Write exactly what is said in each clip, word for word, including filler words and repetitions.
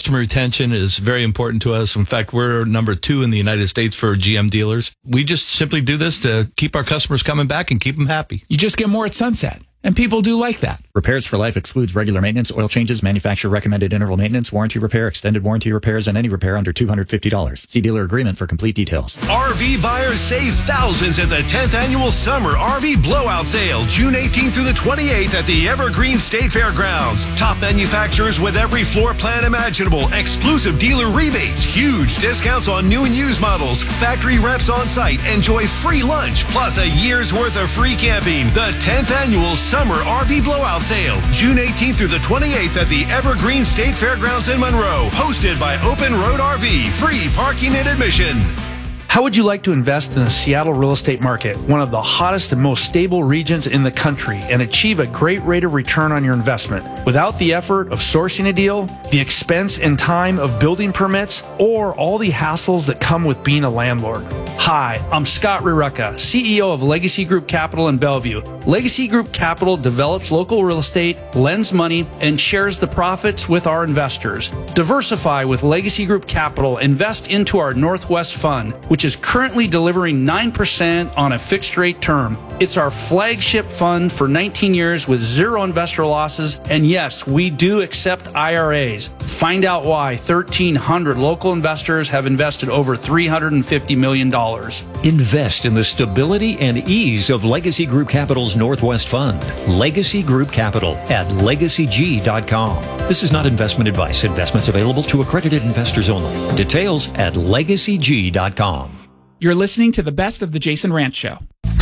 customer retention is very important to us. In fact, we're number two in the United States for G M dealers. We just simply do this to keep our customers coming back and keep them happy. You just get more at Sunset, and people do like that. Repairs for Life excludes regular maintenance, oil changes, manufacturer recommended interval maintenance, warranty repair, extended warranty repairs, and any repair under two hundred fifty dollars. See dealer agreement for complete details. R V buyers save thousands at the tenth Annual Summer R V Blowout Sale, June eighteenth through the twenty-eighth at the Evergreen State Fairgrounds. Top manufacturers with every floor plan imaginable, exclusive dealer rebates, huge discounts on new and used models, factory reps on site, enjoy free lunch, plus a year's worth of free camping. The tenth Annual Summer R V Blowout Sale, June eighteenth through the twenty-eighth at the Evergreen State Fairgrounds in Monroe. Hosted by Open Road R V. Free parking and admission. How would you like to invest in the Seattle real estate market, one of the hottest and most stable regions in the country, and achieve a great rate of return on your investment without the effort of sourcing a deal, the expense and time of building permits, or all the hassles that come with being a landlord? Hi, I'm Scott Rireka, C E O of Legacy Group Capital in Bellevue. Legacy Group Capital develops local real estate, lends money, and shares the profits with our investors. Diversify with Legacy Group Capital. Invest into our Northwest Fund, which is currently delivering nine percent on a fixed rate term. It's our flagship fund for nineteen years with zero investor losses. And yes, we do accept I R As. Find out why thirteen hundred local investors have invested over three hundred fifty million dollars. Invest in the stability and ease of Legacy Group Capital's Northwest Fund. Legacy Group Capital at legacy g dot com. This is not investment advice. Investments available to accredited investors only. Details at legacy g dot com. You're listening to the best of the Jason Ranch Show.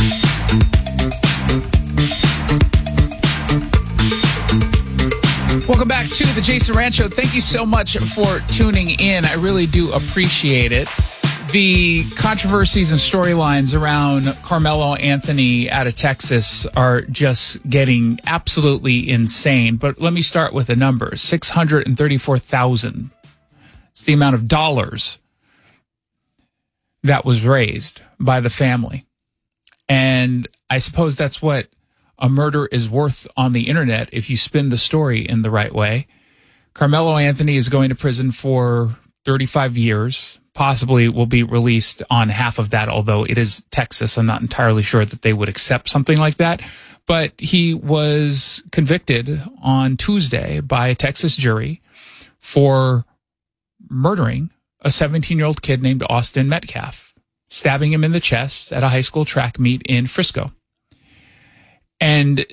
Welcome back to the Jason Ranch Show. Thank you so much for tuning in. I really do appreciate it. The controversies and storylines around Carmelo Anthony out of Texas are just getting absolutely insane. But let me start with the numbers. six hundred thirty-four thousand. It's the amount of dollars that was raised by the family. And I suppose that's what a murder is worth on the internet if you spin the story in the right way. Carmelo Anthony is going to prison for thirty-five years, possibly will be released on half of that, although it is Texas. I'm not entirely sure that they would accept something like that. But he was convicted on Tuesday by a Texas jury for murdering a seventeen-year-old kid named Austin Metcalf, stabbing him in the chest at a high school track meet in Frisco. And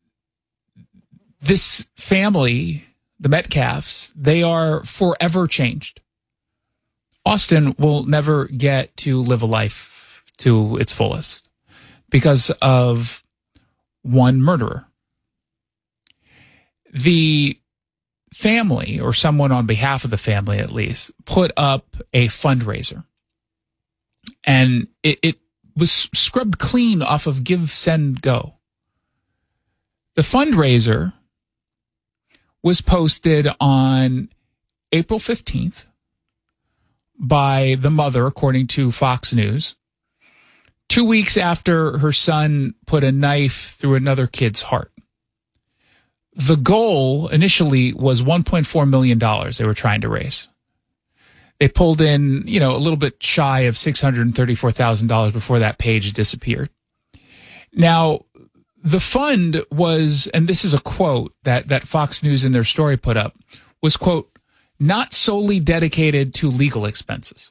this family, the Metcalfs, they are forever changed. Austin will never get to live a life to its fullest because of one murderer. The family, or someone on behalf of the family at least, put up a fundraiser. And it, it was scrubbed clean off of Give, Send, Go. The fundraiser was posted on April fifteenth by the mother, according to Fox News, two weeks after her son put a knife through another kid's heart. The goal initially was one point four million dollars they were trying to raise. They pulled in, you know, a little bit shy of six hundred thirty-four thousand dollars before that page disappeared. Now, the fund was, and this is a quote that, that Fox News in their story put up, was, quote, not solely dedicated to legal expenses.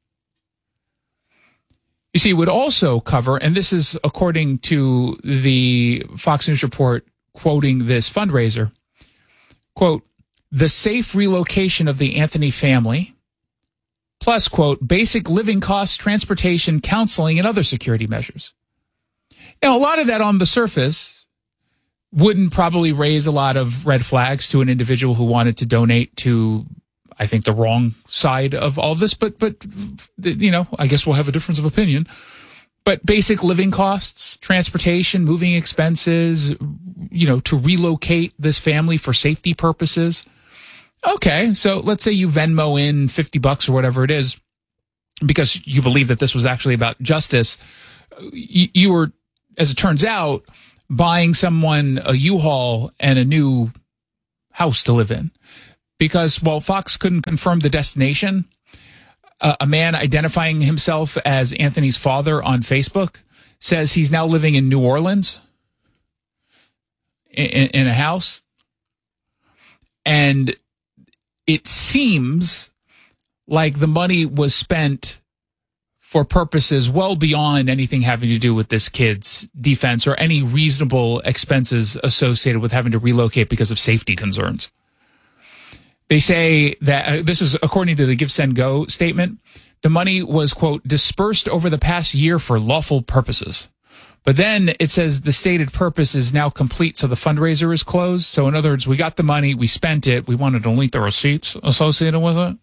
You see, it would also cover, and this is according to the Fox News report quoting this fundraiser, quote, the safe relocation of the Anthony family, plus, quote, basic living costs, transportation, counseling, and other security measures. Now, a lot of that on the surface wouldn't probably raise a lot of red flags to an individual who wanted to donate to, I think, the wrong side of all of this. But, but you know, I guess we'll have a difference of opinion. But basic living costs, transportation, moving expenses, you know, to relocate this family for safety purposes. Okay, so let's say you Venmo in fifty bucks or whatever it is because you believe that this was actually about justice. You, you were, as it turns out, buying someone a U-Haul and a new house to live in. because while Fox couldn't confirm the destination, uh, a man identifying himself as Anthony's father on Facebook says he's now living in New Orleans in, in a house. And it seems like the money was spent for purposes well beyond anything having to do with this kid's defense or any reasonable expenses associated with having to relocate because of safety concerns. They say that, uh, this is according to the Give, Send, Go statement, the money was, quote, dispersed over the past year for lawful purposes. But then it says the stated purpose is now complete, so the fundraiser is closed. So in other words, we got the money, we spent it, we wanted to link the receipts associated with it.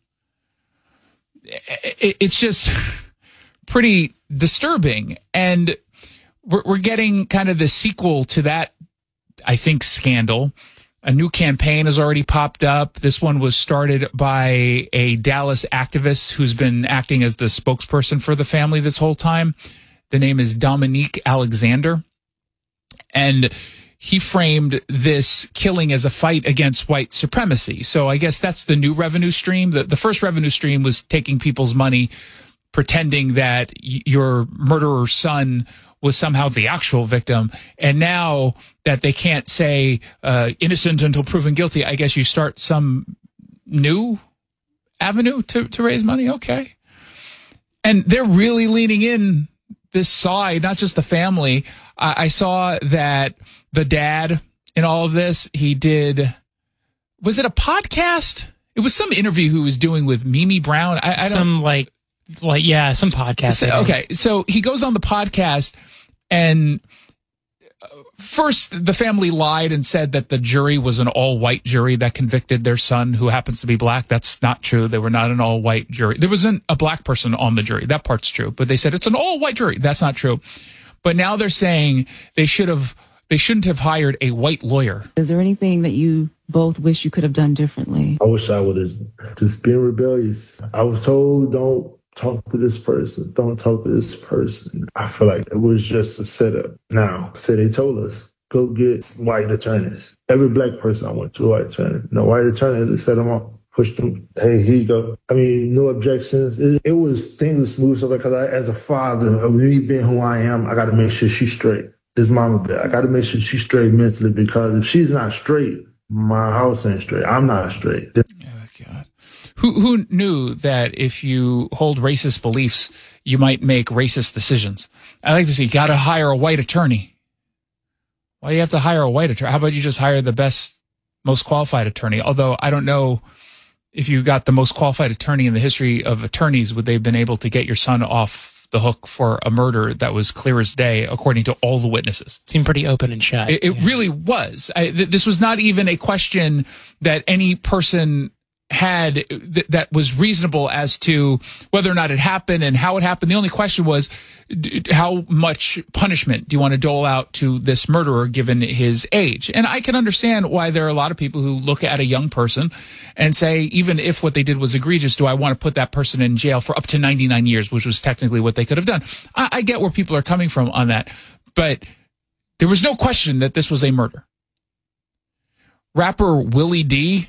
It's just pretty disturbing. And we're, we're getting kind of the sequel to that, I think, scandal. A new campaign has already popped up. This one was started by a Dallas activist who's been acting as the spokesperson for the family this whole time. The name is Dominique Alexander. And he framed this killing as a fight against white supremacy. So I guess that's the new revenue stream. The, the first revenue stream was taking people's money, pretending that y- your murderer's son was somehow the actual victim. And now that they can't say uh, innocent until proven guilty, I guess you start some new avenue to, to raise money. Okay. And they're really leaning in this side, not just the family. I, I saw that the dad in all of this, he did, was it a podcast? It was some interview he was doing with Mimi Brown. I, I don't, some like, like, yeah, some podcast. So, okay. So he goes on the podcast and first the family lied and said that the jury was an all-white jury that convicted their son who happens to be black. That's not true. They were not an all-white jury. There wasn't a black person on the jury. That part's true. But they said it's an all-white jury. That's not true. But now they're saying they should have, they shouldn't have hired a white lawyer. Is there anything that you both wish you could have done differently? I wish I would have just been rebellious. I was told, don't talk to this person. Don't talk to this person. I feel like it was just a setup. Now, so they told us, go get white attorneys. Every black person I went to, a white attorney. No white attorney, they set them up, pushed them. Hey, here you go. I mean, no objections. It, it was things smooth. So because I, as a father of me being who I am, I got to make sure she's straight. This mama bear, I got to make sure she's straight mentally, because if she's not straight, my house ain't straight. I'm not straight. Oh, God. Who who knew that if you hold racist beliefs, you might make racist decisions? I like to see, got to hire a white attorney. Why do you have to hire a white attorney? How about you just hire the best, most qualified attorney? Although I don't know if you got the most qualified attorney in the history of attorneys, would they have been able to get your son off the hook for a murder that was clear as day, according to all the witnesses? Seemed pretty open and shut. It, it yeah. really was. I, th- this was not even a question that any person had th- that was reasonable as to whether or not it happened and how it happened. The only question was, d- how much punishment do you want to dole out to this murderer given his age? And I can understand why there are a lot of people who look at a young person and say, even if what they did was egregious, do I want to put that person in jail for up to ninety-nine years, which was technically what they could have done? I, I get where people are coming from on that, but there was no question that this was a murder. Rapper Willie D,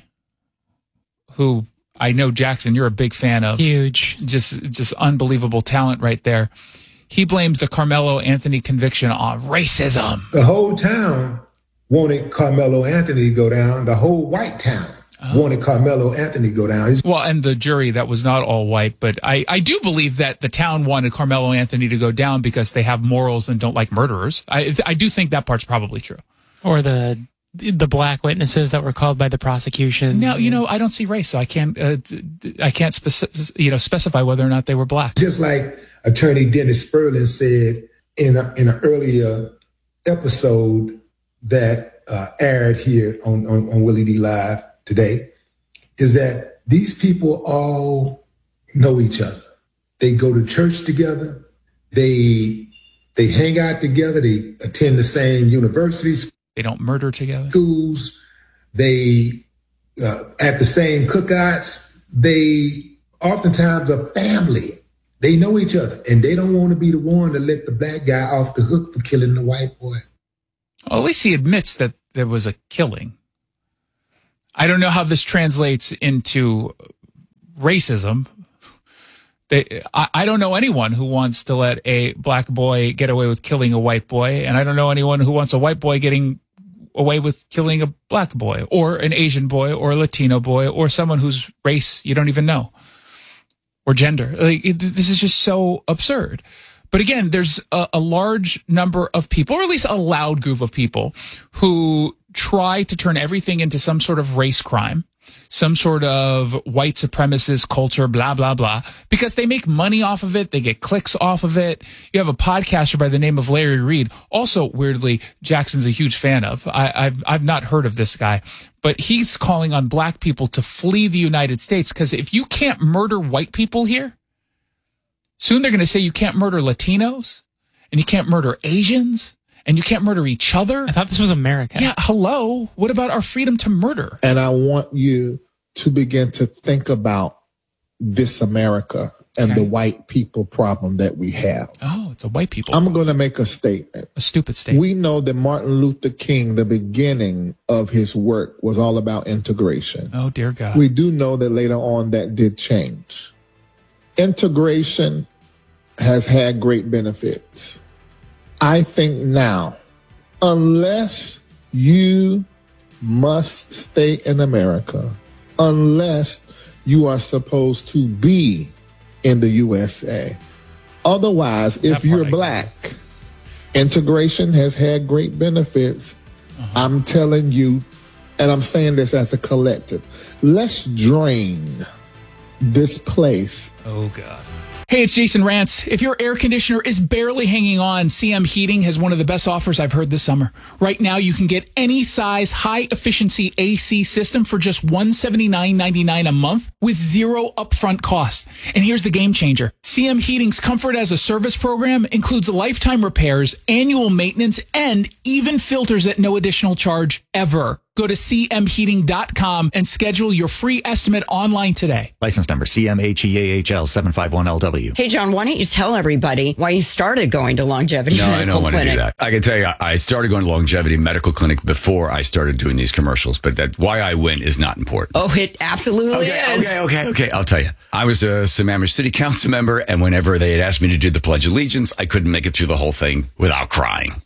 who I know, Jackson, you're a big fan of. Huge. Just, just unbelievable talent right there. He blames the Carmelo Anthony conviction on racism. The whole town wanted Carmelo Anthony to go down. The whole white town oh. wanted Carmelo Anthony to go down. He's- well, and the jury that was not all white, but I, I do believe that the town wanted Carmelo Anthony to go down because they have morals and don't like murderers. I, I do think that part's probably true. Or the the black witnesses that were called by the prosecution. Now, you know, I don't see race, so I can't, uh, I can't, speci- you know, specify whether or not they were black. Just like Attorney Dennis Sperling said in a, in an earlier episode that uh, aired here on, on, on Willie D Live today, is that these people all know each other. They go to church together. They they hang out together. They attend the same universities. They don't murder together. Schools. They, uh, at the same cookouts, they oftentimes are family. They know each other, and they don't want to be the one to let the black guy off the hook for killing the white boy. Well, at least he admits that there was a killing. I don't know how this translates into racism. They, I, I don't know anyone who wants to let a black boy get away with killing a white boy, and I don't know anyone who wants a white boy getting away with killing a black boy or an Asian boy or a Latino boy or someone whose race you don't even know or gender. Like, it, this is just so absurd. But again, there's a, a large number of people, or at least a loud group of people, who try to turn everything into some sort of race crime, some sort of white supremacist culture, blah, blah, blah, because they make money off of it. They get clicks off of it. You have a podcaster by the name of Larry Reed. Also, weirdly, Jackson's a huge fan of. I, I've, I've not heard of this guy, but he's calling on black people to flee the United States, because if you can't murder white people here, soon they're going to say you can't murder Latinos and you can't murder Asians. And you can't murder each other. I thought this was America. Yeah, hello. What about our freedom to murder? And I want you to begin to think about this America and Okay. the white people problem that we have. Oh, it's a white people. I'm going to make a statement. A stupid statement. We know that Martin Luther King, the beginning of his work was all about integration. Oh, dear God. We do know that later on that did change. Integration has had great benefits. I think now, unless you must stay in America, unless you are supposed to be in the U S A, otherwise, That if part you're I black, integration has had great benefits. Uh-huh. I'm telling you, and I'm saying this as a collective, let's drain this place. Oh, God. Hey, it's Jason Rantz. If your air conditioner is barely hanging on, C M Heating has one of the best offers I've heard this summer. Right now, you can get any size high-efficiency A C system for just one hundred seventy-nine ninety-nine a month with zero upfront costs. And here's the game changer. C M Heating's Comfort as a Service program includes lifetime repairs, annual maintenance, and even filters at no additional charge ever. Go to c m heating dot com and schedule your free estimate online today. License number C M H E A H L seven five one L W. Hey, John, why don't you tell everybody why you started going to Longevity No, I Medical don't want to Clinic? do that. I can tell you, I started going to Longevity Medical Clinic before I started doing these commercials, but that why I went is not important. Oh, it absolutely Okay, is. okay, okay, okay. I'll tell you. I was a Sammamish City Council member, and whenever they had asked me to do the Pledge of Allegiance, I couldn't make it through the whole thing without crying.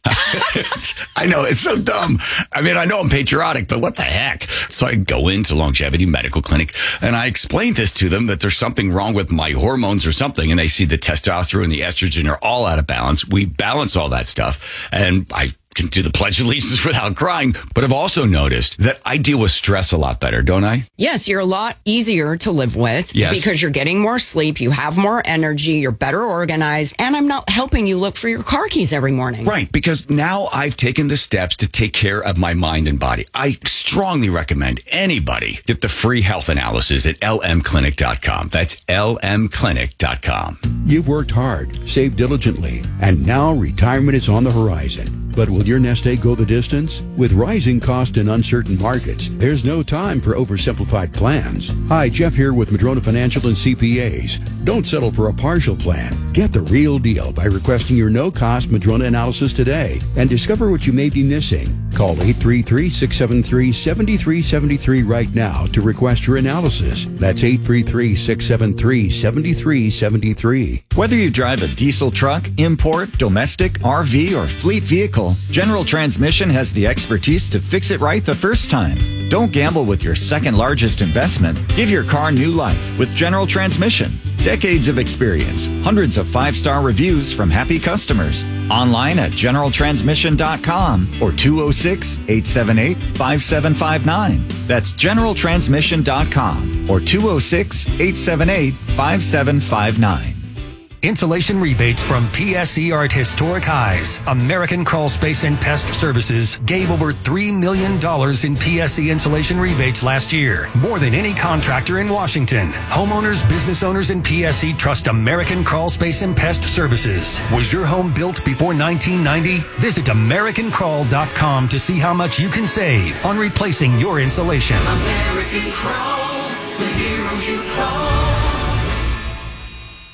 I know, it's so dumb. I mean, I know I'm patriotic, but what the heck? So I go into Longevity Medical Clinic, and I explain this to them, that there's something wrong with my hormones or something, and they see the testosterone and the estrogen are all out of balance. We balance all that stuff, and I can do the Pledge of Allegiance without crying. But I've also noticed that I deal with stress a lot better, don't I? Yes, you're a lot easier to live with Yes. because you're getting more sleep, you have more energy, you're better organized, and I'm not helping you look for your car keys every morning. Right, because now I've taken the steps to take care of my mind and body. I strongly recommend anybody get the free health analysis at l m clinic dot com. That's l m clinic dot com. You've worked hard, saved diligently, and now retirement is on the horizon. But will your nest egg go the distance? With rising cost and uncertain markets, there's no time for oversimplified plans. Hi, Jeff here with Madrona Financial and C P As. Don't settle for a partial plan. Get the real deal by requesting your no-cost Madrona analysis today and discover what you may be missing. Call eight three three, six seven three, seven three seven three right now to request your analysis. That's eight three three, six seven three, seven three seven three. Whether you drive a diesel truck, import, domestic, R V, or fleet vehicle, General Transmission has the expertise to fix it right the first time. Don't gamble with your second largest investment. Give your car new life with General Transmission. Decades of experience, hundreds of five-star reviews from happy customers. Online at general transmission dot com or two oh six, eight seven eight, five seven five nine. That's general transmission dot com or two oh six, eight seven eight, five seven five nine. Insulation rebates from P S E are at historic highs. American Crawl Space and Pest Services gave over three million dollars in P S E insulation rebates last year, more than any contractor in Washington. Homeowners, business owners, and P S E trust American Crawl Space and Pest Services. Was your home built before nineteen ninety? Visit american crawl dot com to see how much you can save on replacing your insulation. American Crawl, the heroes you call.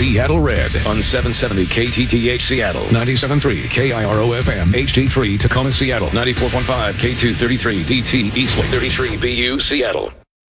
Seattle Red on seven seventy K T T H Seattle, ninety-seven point three K I R O F M, H D three Tacoma Seattle, ninety-four point five K two thirty-three D T Eastland, thirty-three B U Seattle.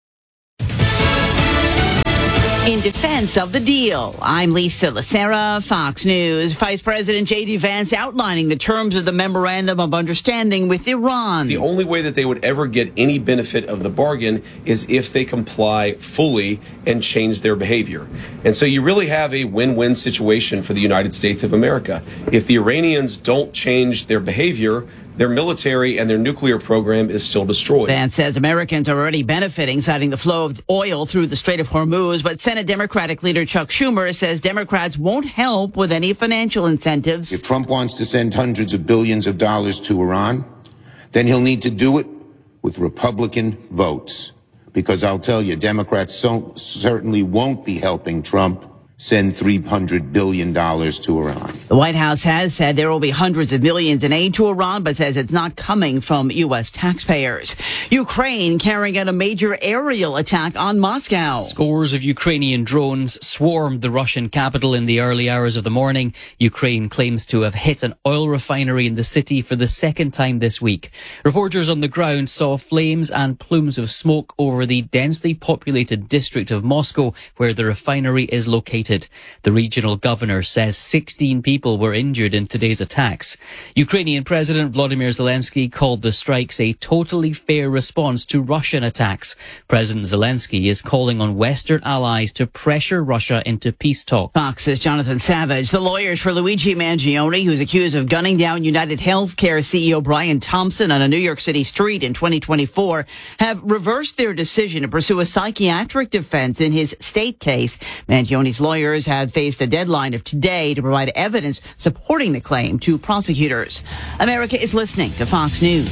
In defense of the deal, I'm Lisa Lacera, Fox News. Vice President J D. Vance outlining the terms of the Memorandum of Understanding with Iran. The only way that they would ever get any benefit of the bargain is if they comply fully and change their behavior. And so you really have a win-win situation for the United States of America. If the Iranians don't change their behavior, their military and their nuclear program is still destroyed. Vance says Americans are already benefiting, citing the flow of oil through the Strait of Hormuz. But Senate Democratic leader Chuck Schumer says Democrats won't help with any financial incentives. If Trump wants to send hundreds of billions of dollars to Iran, then he'll need to do it with Republican votes. Because I'll tell you, Democrats so certainly won't be helping Trump send three hundred billion dollars to Iran. The White House has said there will be hundreds of millions in aid to Iran, but says it's not coming from U S taxpayers. Ukraine carrying out a major aerial attack on Moscow. Scores of Ukrainian drones swarmed the Russian capital in the early hours of the morning. Ukraine claims to have hit an oil refinery in the city for the second time this week. Reporters on the ground saw flames and plumes of smoke over the densely populated district of Moscow, where the refinery is located. The regional governor says sixteen people were injured in today's attacks. Ukrainian President Volodymyr Zelensky called the strikes a totally fair response to Russian attacks. President Zelensky is calling on Western allies to pressure Russia into peace talks. Fox's Jonathan Savage. The lawyers for Luigi Mangione, who's accused of gunning down United Healthcare C E O Brian Thompson on a New York City street in twenty twenty-four, have reversed their decision to pursue a psychiatric defense in his state case. Mangione's lawyers had faced a deadline of today to provide evidence supporting the claim to prosecutors. America is listening to Fox News.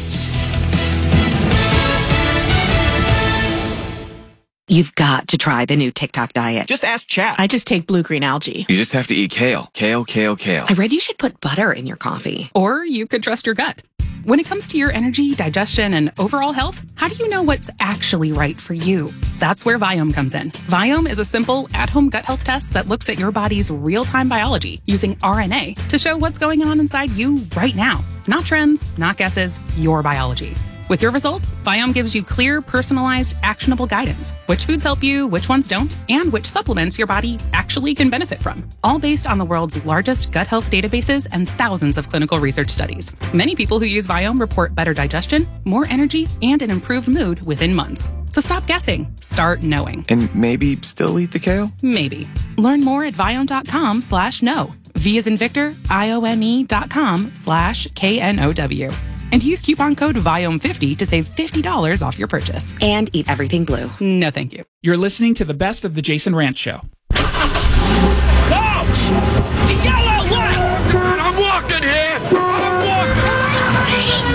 You've got to try the new TikTok diet. Just ask Chat. I just take blue green algae. You just have to eat kale. Kale, kale, kale. I read you should put butter in your coffee. Or you could trust your gut. When it comes to your energy, digestion, and overall health, how do you know what's actually right for you? That's where Viome comes in. Viome is a simple, at-home gut health test that looks at your body's real-time biology using R N A to show what's going on inside you right now. Not trends, not guesses, your biology. With your results, Viome gives you clear, personalized, actionable guidance. Which foods help you, which ones don't, and which supplements your body actually can benefit from. All based on the world's largest gut health databases and thousands of clinical research studies. Many people who use Viome report better digestion, more energy, and an improved mood within months. So stop guessing. Start knowing. And maybe still eat the kale? Maybe. Learn more at Viome.com slash know. V as in Victor, I O M E dot com slash K N O W. And use coupon code Viome fifty to save fifty dollars off your purchase. And eat everything blue. No, thank you. You're listening to the best of the Jason Ranch Show. Coach! The yellow light! I'm walking here! I'm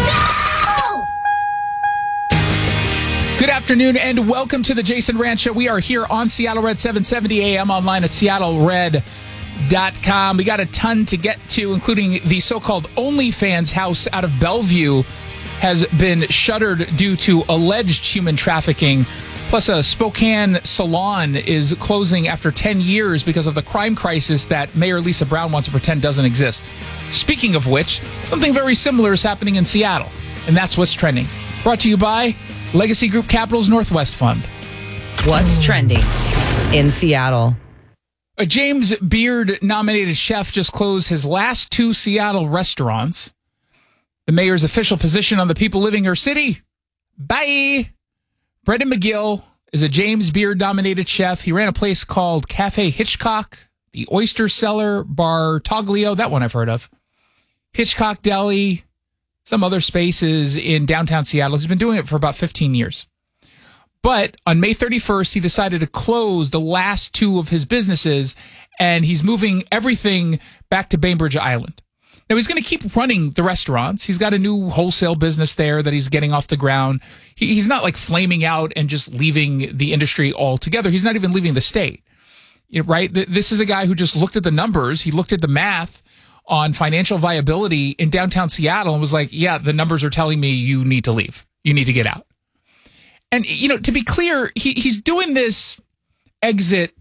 walking! Good afternoon and welcome to the Jason Ranch Show. We are here on Seattle Red seven seventy A M, online at seattle red dot com. We got a ton to get to, including the so-called OnlyFans house out of Bellevue has been shuttered due to alleged human trafficking. Plus, a Spokane salon is closing after ten years because of the crime crisis that Mayor Lisa Brown wants to pretend doesn't exist. Speaking of which, something very similar is happening in Seattle, and that's what's trending. Brought to you by Legacy Group Capital's Northwest Fund. What's trending in Seattle? A James Beard-nominated chef just closed his last two Seattle restaurants. The mayor's official position on the people living her city? Bye! Brendan McGill is a James Beard-nominated chef. He ran a place called Cafe Hitchcock, the Oyster Cellar, Bar Toglio, that one I've heard of, Hitchcock Deli, some other spaces in downtown Seattle. He's been doing it for about fifteen years. But on May thirty-first, he decided to close the last two of his businesses, and he's moving everything back to Bainbridge Island. Now, he's going to keep running the restaurants. He's got a new wholesale business there that he's getting off the ground. He, he's not like flaming out and just leaving the industry altogether. He's not even leaving the state, you know, right? This is a guy who just looked at the numbers. He looked at the math on financial viability in downtown Seattle and was like, yeah, the numbers are telling me you need to leave. You need to get out. And, you know, to be clear, he, he's doing this exit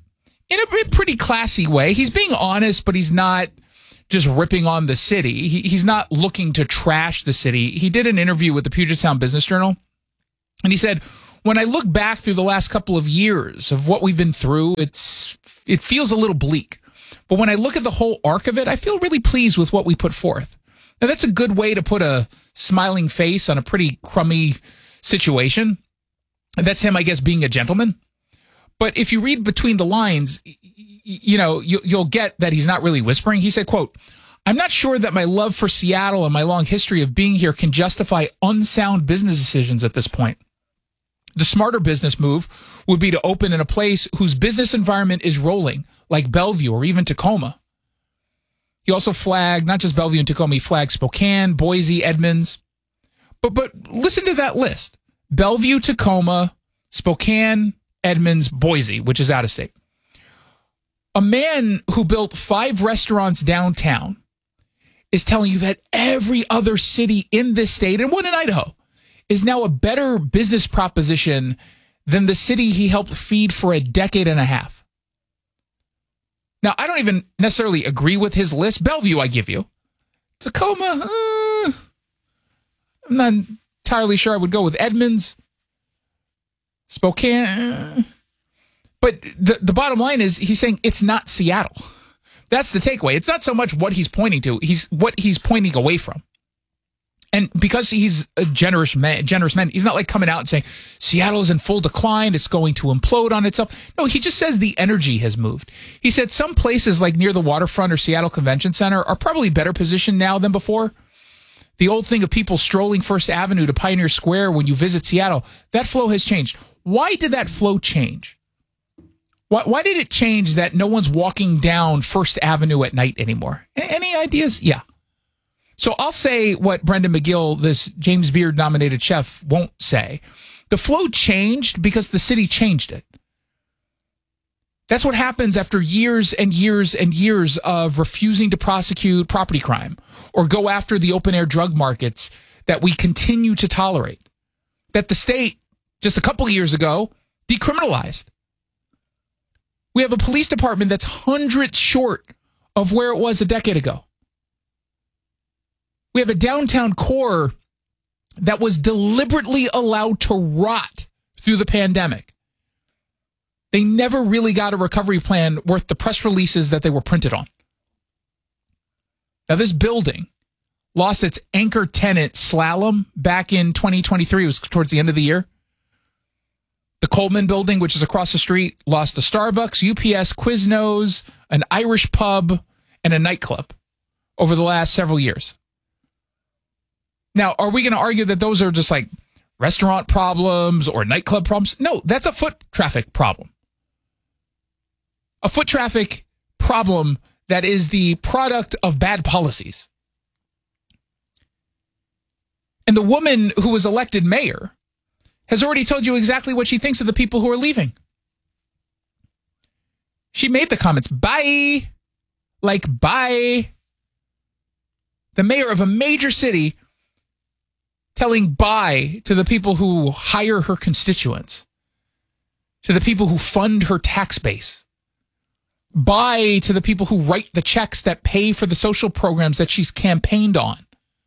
in a pretty classy way. He's being honest, but he's not just ripping on the city. He, he's not looking to trash the city. He did an interview with the Puget Sound Business Journal, and he said, when I look back through the last couple of years of what we've been through, it's it feels a little bleak. But when I look at the whole arc of it, I feel really pleased with what we put forth. Now, that's a good way to put a smiling face on a pretty crummy situation. And that's him, I guess, being a gentleman. But if you read between the lines, you know, you, you'll get that he's not really whispering. He said, quote, I'm not sure that my love for Seattle and my long history of being here can justify unsound business decisions at this point. The smarter business move would be to open in a place whose business environment is rolling, like Bellevue or even Tacoma. He also flagged, not just Bellevue and Tacoma, he flagged Spokane, Boise, Edmonds. But but listen to that list. Bellevue, Tacoma, Spokane, Edmonds, Boise, which is out of state. A man who built five restaurants downtown is telling you that every other city in this state, and one in Idaho, is now a better business proposition than the city he helped feed for a decade and a half. Now, I don't even necessarily agree with his list. Bellevue, I give you. Tacoma, uh, I'm not entirely sure I would go with Edmonds. Spokane. But the, the bottom line is he's saying it's not Seattle. That's the takeaway. It's not so much what he's pointing to. He's what he's pointing away from. And because he's a generous man, generous man, he's not like coming out and saying, Seattle is in full decline, it's going to implode on itself. No, he just says the energy has moved. He said some places like near the waterfront or Seattle Convention Center are probably better positioned now than before. The old thing of people strolling First Avenue to Pioneer Square when you visit Seattle, that flow has changed. Why did that flow change? Why, why did it change that no one's walking down First Avenue at night anymore? Any ideas? Yeah. So I'll say what Brendan McGill, this James Beard nominated chef, won't say. The flow changed because the city changed it. That's what happens after years and years and years of refusing to prosecute property crime or go after the open-air drug markets that we continue to tolerate. That the state, just a couple of years ago, decriminalized. We have a police department that's hundreds short of where it was a decade ago. We have a downtown core that was deliberately allowed to rot through the pandemic. They never really got a recovery plan worth the press releases that they were printed on. Now, this building lost its anchor tenant, Slalom, back in twenty twenty-three. It was towards the end of the year. The Coleman building, which is across the street, lost a Starbucks, U P S, Quiznos, an Irish pub, and a nightclub over the last several years. Now, are we going to argue that those are just like restaurant problems or nightclub problems? No, that's a foot traffic problem. A foot traffic problem that is the product of bad policies. And the woman who was elected mayor has already told you exactly what she thinks of the people who are leaving. She made the comments, bye, like bye. The mayor of a major city telling bye to the people who hire her constituents, to the people who fund her tax base, bye to the people who write the checks that pay for the social programs that she's campaigned on.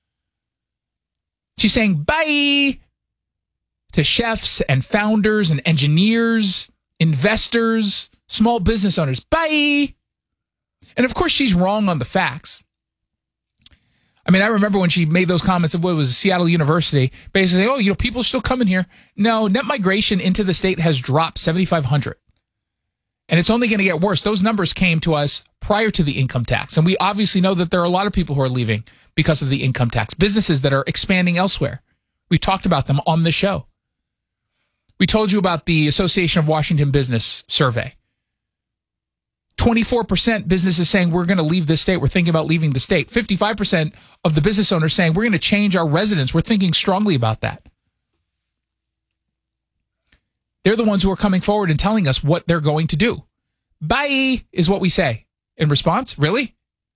She's saying bye to chefs and founders and engineers, investors, small business owners. Bye. And of course, she's wrong on the facts. I mean, I remember when she made those comments of what was Seattle University, basically, oh, you know, people are still coming here. No, net migration into the state has dropped seventy-five hundred. And it's only going to get worse. Those numbers came to us prior to the income tax. And we obviously know that there are a lot of people who are leaving because of the income tax. Businesses that are expanding elsewhere. We talked about them on the show. We told you about the Association of Washington Business survey. twenty-four percent businesses saying we're going to leave this state. We're thinking about leaving the state. fifty-five percent of the business owners saying we're going to change our residence. We're thinking strongly about that. They're the ones who are coming forward and telling us what they're going to do. Bye is what we say in response. Really?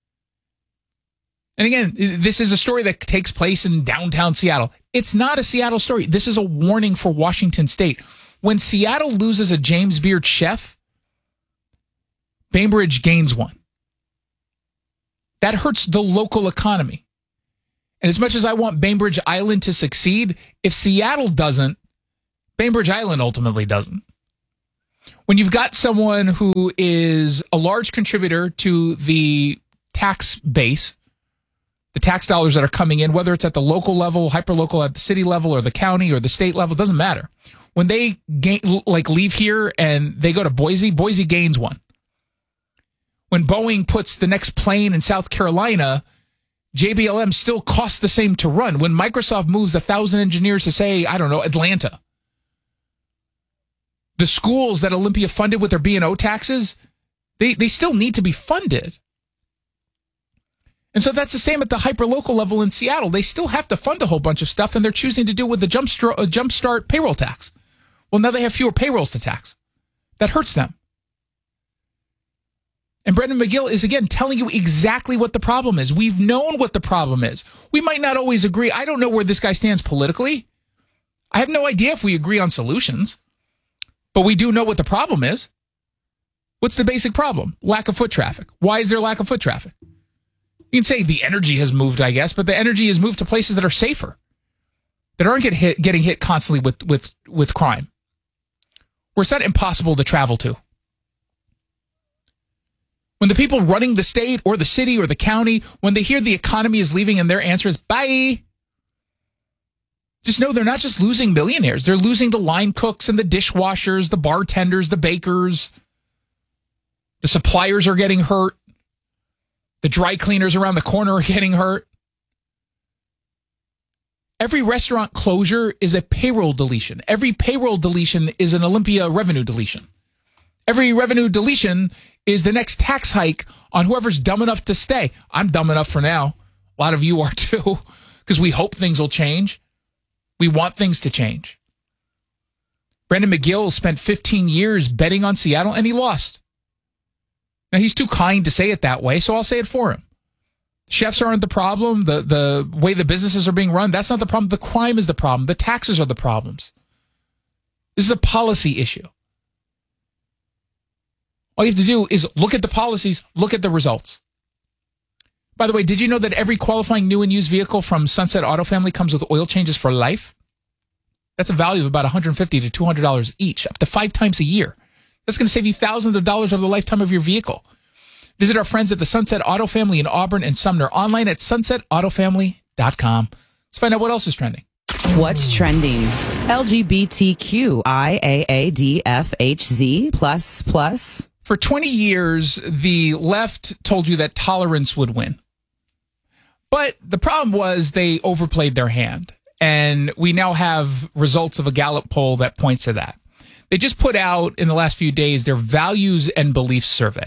And again, this is a story that takes place in downtown Seattle. It's not a Seattle story. This is a warning for Washington State. When Seattle loses a James Beard chef, Bainbridge gains one. That hurts the local economy. And as much as I want Bainbridge Island to succeed, if Seattle doesn't, Bainbridge Island ultimately doesn't. When you've got someone who is a large contributor to the tax base, the tax dollars that are coming in, whether it's at the local level, hyperlocal at the city level, or the county or the state level, doesn't matter. When they gain, like leave here and they go to Boise, Boise gains one. When Boeing puts the next plane in South Carolina, J B L M still costs the same to run. When Microsoft moves a thousand engineers to, say, I don't know, Atlanta, the schools that Olympia funded with their B and O taxes, they, they still need to be funded. And so that's the same at the hyperlocal level in Seattle. They still have to fund a whole bunch of stuff, and they're choosing to do it with the Jumpstart, uh, Jumpstart payroll tax. Well, now they have fewer payrolls to tax. That hurts them. And Brendan McGill is, again, telling you exactly what the problem is. We've known what the problem is. We might not always agree. I don't know where this guy stands politically. I have no idea if we agree on solutions. But we do know what the problem is. What's the basic problem? Lack of foot traffic. Why is there lack of foot traffic? You can say the energy has moved, I guess, but the energy has moved to places that are safer, that aren't get hit, getting hit constantly with, with, with crime, where it's not impossible to travel to. When the people running the state or the city or the county, when they hear the economy is leaving and their answer is bye, just know they're not just losing millionaires. They're losing the line cooks and the dishwashers, the bartenders, the bakers. The suppliers are getting hurt. The dry cleaners around the corner are getting hurt. Every restaurant closure is a payroll deletion. Every payroll deletion is an Olympia revenue deletion. Every revenue deletion is the next tax hike on whoever's dumb enough to stay. I'm dumb enough for now. A lot of you are too, because we hope things will change. We want things to change. Brendan McGill spent fifteen years betting on Seattle, and he lost. Now, he's too kind to say it that way, so I'll say it for him. Chefs aren't the problem. The, the way the businesses are being run, that's not the problem. The crime is the problem. The taxes are the problems. This is a policy issue. All you have to do is look at the policies, look at the results. By the way, did you know that every qualifying new and used vehicle from Sunset Auto Family comes with oil changes for life? That's a value of about one hundred fifty dollars to two hundred dollars each, up to five times a year. That's going to save you thousands of dollars over the lifetime of your vehicle. Visit our friends at the Sunset Auto Family in Auburn and Sumner online at sunset auto family dot com. Let's find out what else is trending. What's trending? L G B T Q I A A D F H Z plus plus. For twenty years, the left told you that tolerance would win. But the problem was they overplayed their hand. And we now have results of a Gallup poll that points to that. They just put out in the last few days their values and beliefs survey.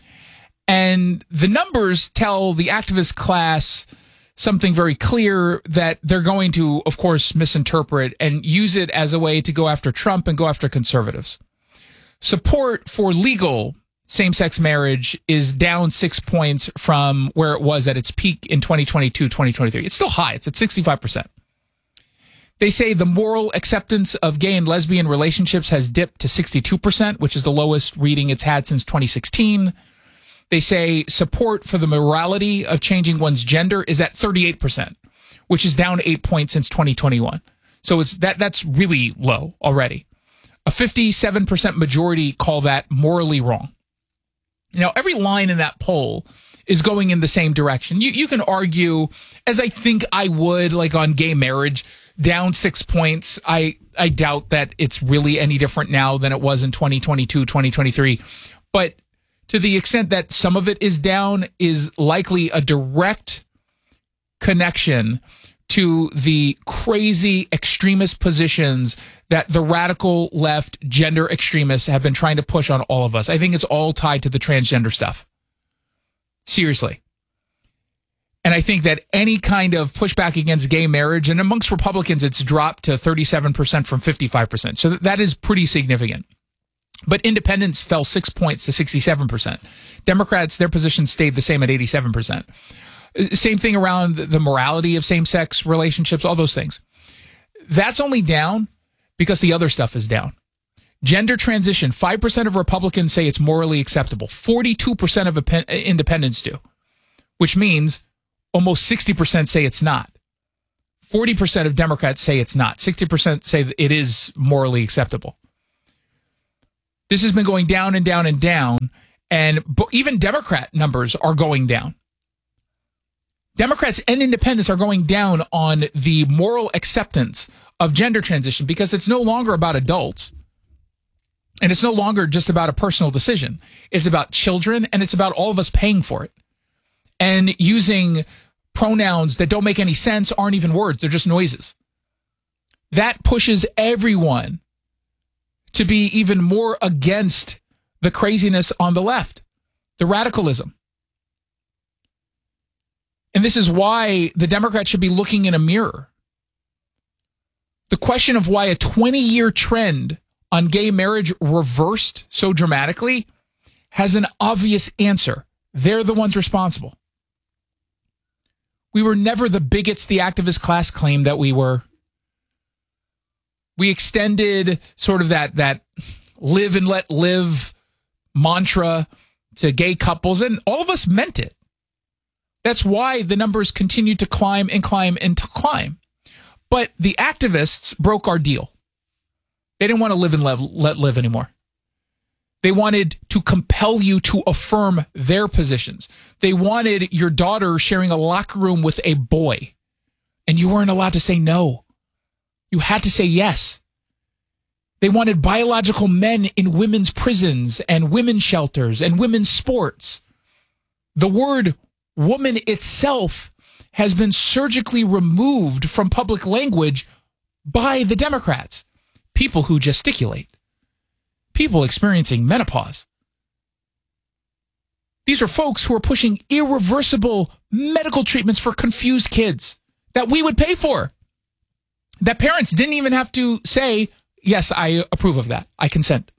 And the numbers tell the activist class something very clear, that they're going to, of course, misinterpret and use it as a way to go after Trump and go after conservatives. Support for legal same-sex marriage is down six points from where it was at its peak in twenty twenty-two, twenty twenty-three. It's still high. It's at sixty-five percent. They say the moral acceptance of gay and lesbian relationships has dipped to sixty-two percent, which is the lowest reading it's had since twenty sixteen. They say support for the morality of changing one's gender is at thirty-eight percent, which is down eight points since twenty twenty-one. So it's that that's really low already. A fifty-seven percent majority call that morally wrong. Now, every line in that poll is going in the same direction. You you can argue, as I think I would, like on gay marriage, down six points. I, I doubt that it's really any different now than it was in twenty twenty-two, twenty twenty-three. But to the extent that some of it is down is likely a direct connection to the crazy extremist positions that the radical left gender extremists have been trying to push on all of us. I think it's all tied to the transgender stuff. Seriously. And I think that any kind of pushback against gay marriage, and amongst Republicans, it's dropped to thirty-seven percent from fifty-five percent. So that is pretty significant. But independents fell six points to sixty-seven percent. Democrats, their position stayed the same at eighty-seven percent. Same thing around the morality of same-sex relationships, all those things. That's only down because the other stuff is down. Gender transition, five percent of Republicans say it's morally acceptable. forty-two percent of independents do, which means almost sixty percent say it's not. forty percent of Democrats say it's not. sixty percent say that it is morally acceptable. This has been going down and down and down, and even Democrat numbers are going down. Democrats and independents are going down on the moral acceptance of gender transition because it's no longer about adults. And it's no longer just about a personal decision. It's about children, and it's about all of us paying for it. And using pronouns that don't make any sense, aren't even words, they're just noises. That pushes everyone to be even more against the craziness on the left, the radicalism. And this is why the Democrats should be looking in a mirror. The question of why a twenty-year trend on gay marriage reversed so dramatically has an obvious answer. They're the ones responsible. We were never the bigots the activist class claimed that we were. We extended sort of that, that live and let live mantra to gay couples, and all of us meant it. That's why the numbers continued to climb and climb and to climb. But the activists broke our deal. They didn't want to live and let, let live anymore. They wanted to compel you to affirm their positions. They wanted your daughter sharing a locker room with a boy, and you weren't allowed to say no. You had to say yes. They wanted biological men in women's prisons and women's shelters and women's sports. The word woman itself has been surgically removed from public language by the Democrats. People who gesticulate. People experiencing menopause. These are folks who are pushing irreversible medical treatments for confused kids that we would pay for. That parents didn't even have to say, yes, I approve of that. I consent.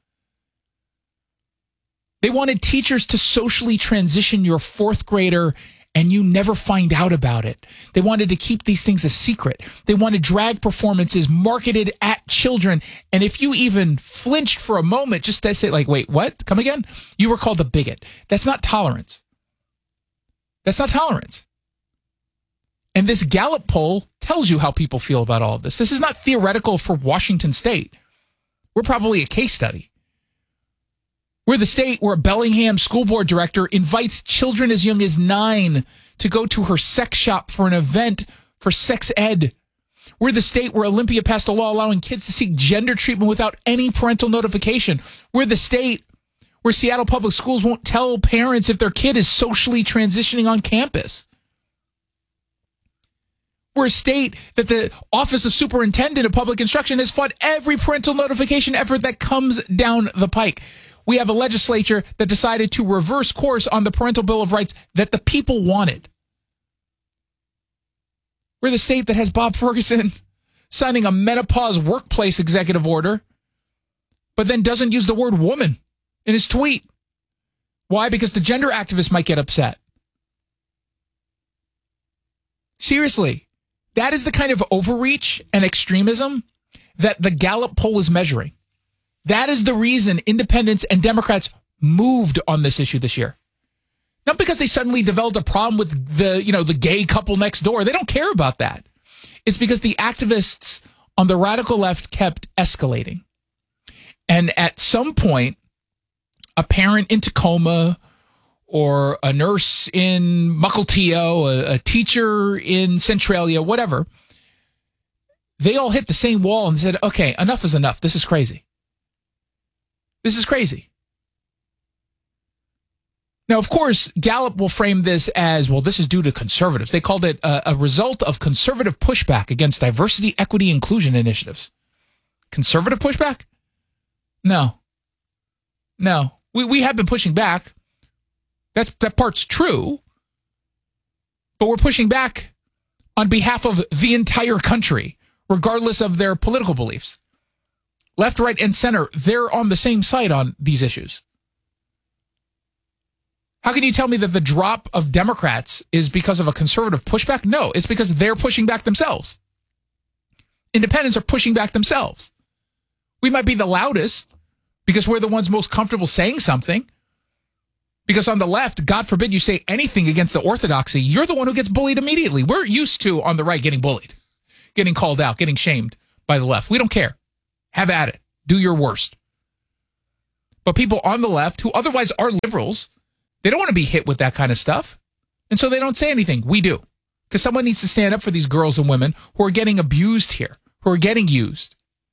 They wanted teachers to socially transition your fourth grader and you never find out about it. They wanted to keep these things a secret. They wanted drag performances marketed at children. And if you even flinched for a moment just to say, like, wait, what? Come again? You were called a bigot. That's not tolerance. That's not tolerance. And this Gallup poll tells you how people feel about all of this. This is not theoretical for Washington State. We're probably a case study. We're the state where a Bellingham school board director invites children as young as nine to go to her sex shop for an event for sex ed. We're the state where Olympia passed a law allowing kids to seek gender treatment without any parental notification. We're the state where Seattle Public Schools won't tell parents if their kid is socially transitioning on campus. We're a state that the Office of Superintendent of Public Instruction has fought every parental notification effort that comes down the pike. We have a legislature that decided to reverse course on the Parental Bill of Rights that the people wanted. We're the state that has Bob Ferguson signing a menopause workplace executive order, but then doesn't use the word woman in his tweet. Why? Because the gender activists might get upset. Seriously, that is the kind of overreach and extremism that the Gallup poll is measuring. That is the reason independents and Democrats moved on this issue this year. Not because they suddenly developed a problem with the, you know, the gay couple next door. They don't care about that. It's because the activists on the radical left kept escalating. And at some point, a parent in Tacoma or a nurse in Mukilteo, a, a teacher in Centralia, whatever, they all hit the same wall and said, okay, enough is enough. This is crazy. This is crazy. Now, of course, Gallup will frame this as, well, this is due to conservatives. They called it a, a result of conservative pushback against diversity, equity, inclusion initiatives. Conservative pushback? No. No. We we have been pushing back. That's that part's true. But we're pushing back on behalf of the entire country, regardless of their political beliefs. Left, right, and center, they're on the same side on these issues. How can you tell me that the drop of Democrats is because of a conservative pushback? No, it's because they're pushing back themselves. Independents are pushing back themselves. We might be the loudest, because we're the ones most comfortable saying something. Because on the left, God forbid you say anything against the orthodoxy, you're the one who gets bullied immediately. We're used to, on the right, getting bullied, getting called out, getting shamed by the left. We don't care. Have at it. Do your worst. But people on the left, who otherwise are liberals, they don't want to be hit with that kind of stuff. And so they don't say anything. We do. Because someone needs to stand up for these girls and women who are getting abused here, who are getting used.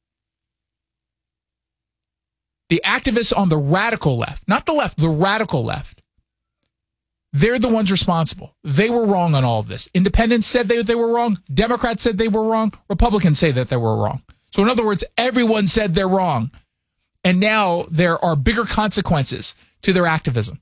The activists on the radical left, not the left, the radical left, they're the ones responsible. They were wrong on all of this. Independents said they, they were wrong. Democrats said they were wrong. Republicans say that they were wrong. So in other words, everyone said they're wrong. And now there are bigger consequences to their activism.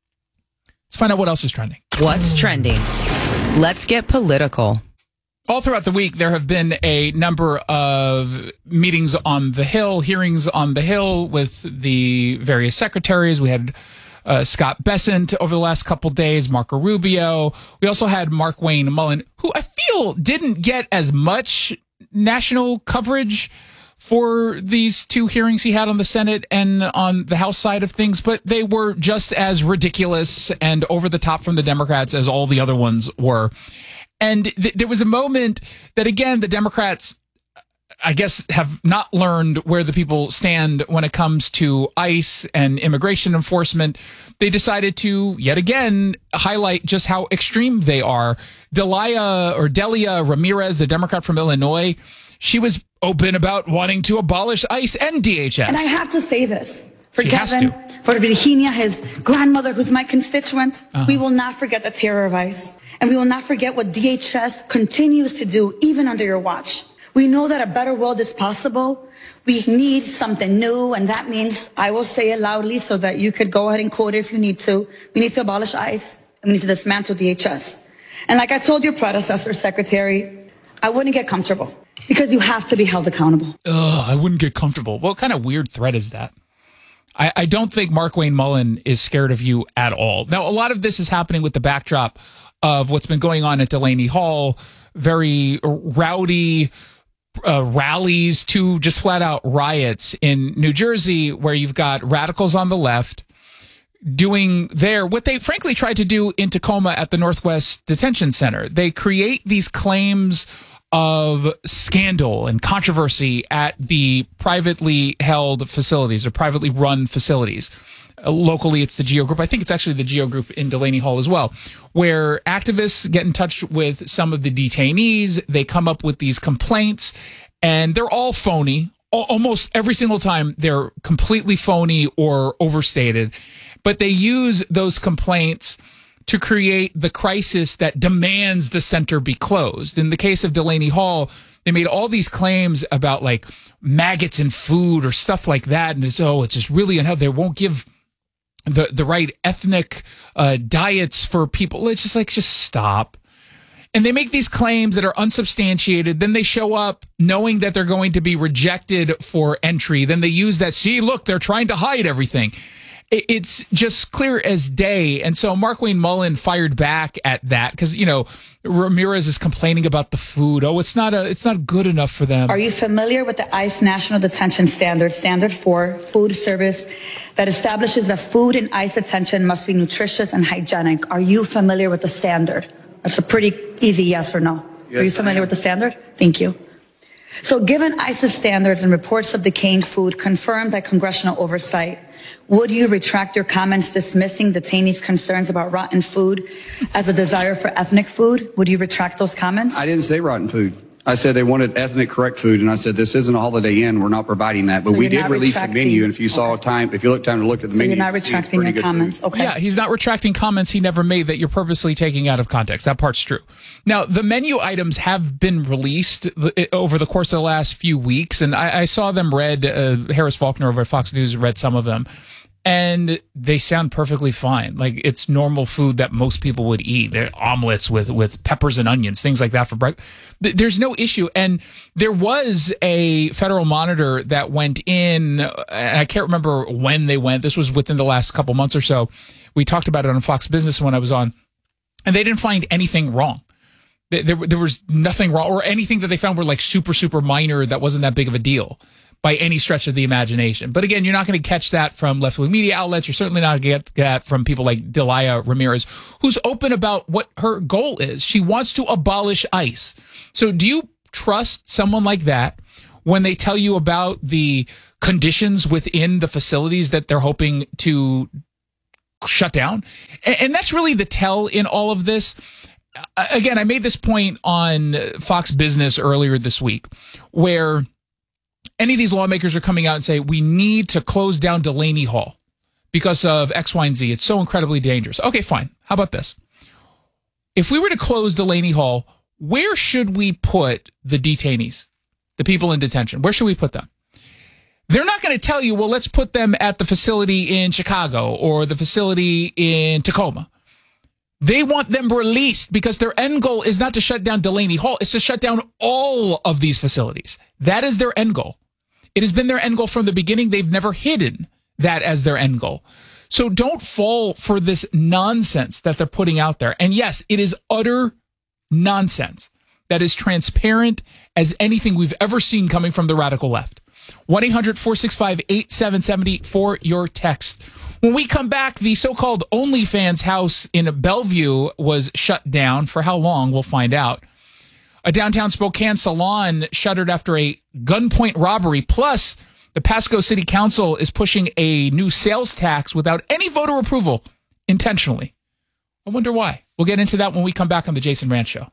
Let's find out what else is trending. What's trending? Let's get political. All throughout the week, there have been a number of meetings on the Hill, hearings on the Hill with the various secretaries. We had uh, Scott Bessent over the last couple days, Marco Rubio. We also had Markwayne Mullin, who I feel didn't get as much national coverage for these two hearings he had on the Senate and on the House side of things, but they were just as ridiculous and over the top from the Democrats as all the other ones were. And th- there was a moment that, again, the Democrats, I guess, have not learned where the people stand when it comes to ICE and immigration enforcement. They decided to, yet again, highlight just how extreme they are. Delia or Delia Ramirez, the Democrat from Illinois, she was open about wanting to abolish ICE and D H S. And I have to say this. For She has Kevin, to. for Virginia, his grandmother, who's my constituent, Uh-huh. we will not forget the terror of ICE. And we will not forget what D H S continues to do, even under your watch. We know that a better world is possible. We need something new, and that means, I will say it loudly so that you could go ahead and quote it if you need to. We need to abolish ICE, and we need to dismantle D H S. And like I told your predecessor, Secretary, I wouldn't get comfortable, because you have to be held accountable. Ugh, I wouldn't get comfortable. What kind of weird threat is that? I, I don't think Markwayne Mullin is scared of you at all. Now, a lot of this is happening with the backdrop of what's been going on at Delaney Hall, very rowdy uh, rallies to just flat out riots in New Jersey, where you've got radicals on the left doing there what they frankly tried to do in Tacoma at the Northwest Detention Center. They create these claims of scandal and controversy at the privately held facilities or privately run facilities. Uh, locally, it's the Geo Group. I think it's actually the Geo Group in Delaney Hall as well, where activists get in touch with some of the detainees. They come up with these complaints, and they're all phony. Al- almost every single time, they're completely phony or overstated. But they use those complaints to create the crisis that demands the center be closed. In the case of Delaney Hall, they made all these claims about like maggots in food or stuff like that. And it's, oh, it's just really unhealthy. They won't give the, the right ethnic uh, diets for people. It's just like, just stop. And they make these claims that are unsubstantiated. Then they show up knowing that they're going to be rejected for entry. Then they use that, see, look, they're trying to hide everything. It's just clear as day. And so Markwayne Mullin fired back at that because, you know, Ramirez is complaining about the food. Oh, it's not a, it's not good enough for them. Are you familiar with the ICE National Detention Standard, Standard four, food service, that establishes that food in ICE detention must be nutritious and hygienic? Are you familiar with the standard? That's a pretty easy yes or no. Yes, Are you familiar with the standard? Thank you. So given ICE's standards and reports of decaying food confirmed by congressional oversight, would you retract your comments dismissing detainees' concerns about rotten food as a desire for ethnic food? Would you retract those comments? I didn't say rotten food. I said they wanted ethnic correct food, and I said this isn't a Holiday Inn. We're not providing that. But So we you're did not release a retracting- menu, and if you saw time, if you look time to look at the So menu, you're not you can see it's retracting pretty your good comments. food. Okay. Yeah, he's not retracting comments he never made that you're purposely taking out of context. That part's true. Now, the menu items have been released over the course of the last few weeks, and I, I saw them read. Uh, Harris Faulkner over at Fox News read some of them, and they sound perfectly fine. Like it's normal food that most people would eat. They're omelets with, with peppers and onions, things like that for breakfast. There's no issue. And there was a federal monitor that went in, and I can't remember when they went. This was within the last couple months or so. We talked about it on Fox Business when I was on, and they didn't find anything wrong. There, there was nothing wrong, or anything that they found were like super, super minor that wasn't that big of a deal. by any stretch of the imagination. But again, you're not going to catch that from left-wing media outlets. You're certainly not going to get that from people like Delia Ramirez, who's open about what her goal is. She wants to abolish ICE. So do you trust someone like that when they tell you about the conditions within the facilities that they're hoping to shut down? And, and that's really the tell in all of this. Again, I made this point on Fox Business earlier this week, where any of these lawmakers are coming out and say, we need to close down Delaney Hall because of X, Y, and Z. It's so incredibly dangerous. Okay, fine. How about this? If we were to close Delaney Hall, where should we put the detainees, the people in detention? Where should we put them? They're not going to tell you, well, let's put them at the facility in Chicago or the facility in Tacoma. They want them released because their end goal is not to shut down Delaney Hall. It's to shut down all of these facilities. That is their end goal. It has been their end goal from the beginning. They've never hidden that as their end goal. So don't fall for this nonsense that they're putting out there. And yes, it is utter nonsense that is transparent as anything we've ever seen coming from the radical left. one eight hundred four six five eight seven seven zero for your text. When we come back, the so-called OnlyFans house in Bellevue was shut down. For how long, we'll find out. A downtown Spokane salon shuttered after a gunpoint robbery. Plus, the Pasco City Council is pushing a new sales tax without any voter approval intentionally. I wonder why. We'll get into that when we come back on the Jason Rantz Show.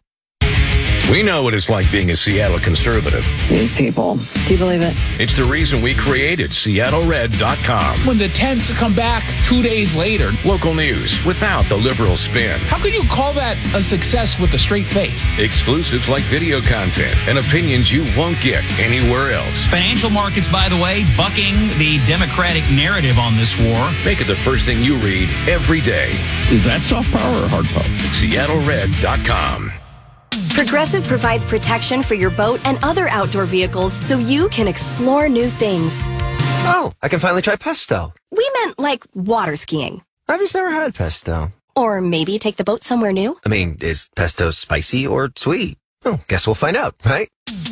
We know what it's like being a Seattle conservative. These people. Do you believe it? It's the reason we created Seattle Red dot com. When the tents come back two days later. Local news without the liberal spin. How could you call that a success with a straight face? Exclusives like video content and opinions you won't get anywhere else. Financial markets, by the way, bucking the Democratic narrative on this war. Make it the first thing you read every day. Is that soft power or hard power? Seattle Red dot com. Progressive provides protection for your boat and other outdoor vehicles so you can explore new things. Oh, I can finally try pesto. We meant like water skiing. I've just never had pesto. Or maybe take the boat somewhere new. I mean, is pesto spicy or sweet? Oh, guess we'll find out, right?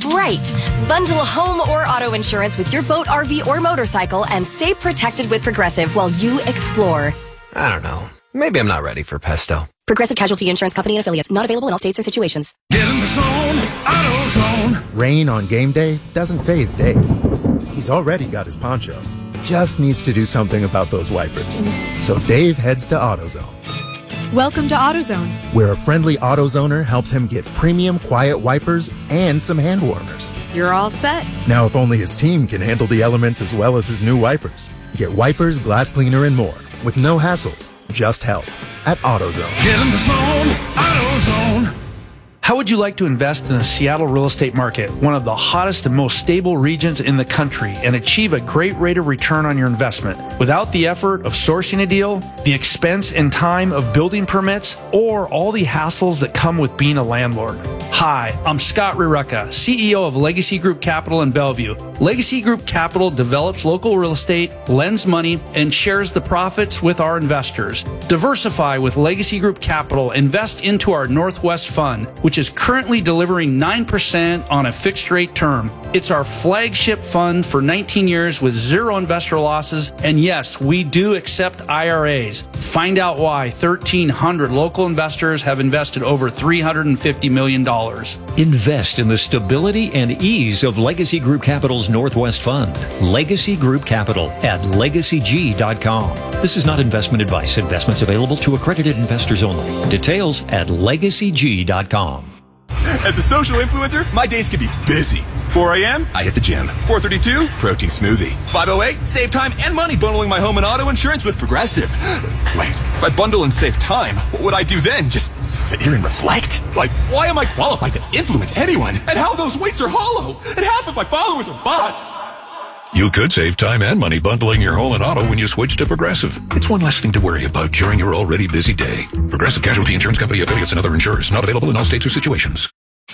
Right. Bundle home or auto insurance with your boat, R V, or motorcycle and stay protected with Progressive while you explore. I don't know. Maybe I'm not ready for pesto. Progressive Casualty Insurance Company and affiliates. Not available in all states or situations. Get in the zone, AutoZone. Rain on game day doesn't faze Dave. He's already got his poncho. Just needs to do something about those wipers. So Dave heads to AutoZone. Welcome to AutoZone, where a friendly AutoZoner helps him get premium quiet wipers and some hand warmers. You're all set. Now, if only his team can handle the elements as well as his new wipers. Get wipers, glass cleaner, and more with no hassles. Just help at AutoZone. Get in the zone, AutoZone. How would you like to invest in the Seattle real estate market, one of the hottest and most stable regions in the country, and achieve a great rate of return on your investment without the effort of sourcing a deal, the expense and time of building permits, or all the hassles that come with being a landlord? Hi, I'm Scott Rireka, C E O of Legacy Group Capital in Bellevue. Legacy Group Capital develops local real estate, lends money, and shares the profits with our investors. Diversify with Legacy Group Capital. Invest into our Northwest Fund, which is currently delivering nine percent on a fixed rate term. It's our flagship fund for nineteen years with zero investor losses. And yes, we do accept I R As. Find out why thirteen hundred local investors have invested over three hundred fifty million dollars. Invest in the stability and ease of Legacy Group Capital's Northwest Fund. Legacy Group Capital at legacy g dot com. This is not investment advice. Investments available to accredited investors only. Details at legacy g dot com. As a social influencer, my days can be busy. four a.m., I hit the gym. four thirty-two, protein smoothie. five oh eight, save time and money bundling my home and auto insurance with Progressive. Wait, if I bundle and save time, what would I do then? Just sit here and reflect? Like, why am I qualified to influence anyone? And how those weights are hollow? And half of my followers are bots. You could save time and money bundling your home and auto when you switch to Progressive. It's one less thing to worry about during your already busy day. Progressive Casualty Insurance Company affiliates and other insurers. Not available in all states or situations.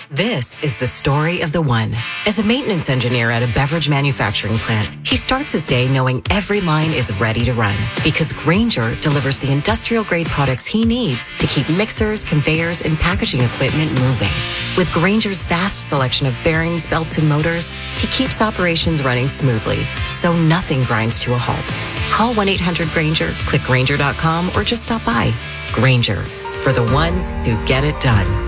This is the story of the one. As a maintenance engineer at a beverage manufacturing plant, he starts his day knowing every line is ready to run because Grainger delivers the industrial-grade products he needs to keep mixers, conveyors, and packaging equipment moving. With Grainger's vast selection of bearings, belts, and motors, he keeps operations running smoothly, so nothing grinds to a halt. Call one eight hundred Grainger, click Grainger dot com, or just stop by. Grainger, for the ones who get it done.